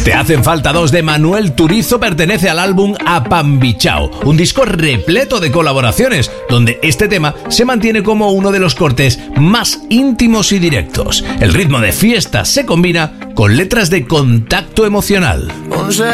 Te hacen falta dos de Manuel Turizo pertenece al álbum Apambichao, un disco repleto de colaboraciones, donde este tema se mantiene como uno de los cortes más íntimos y directos. El ritmo de fiesta se combina con letras de contacto emocional.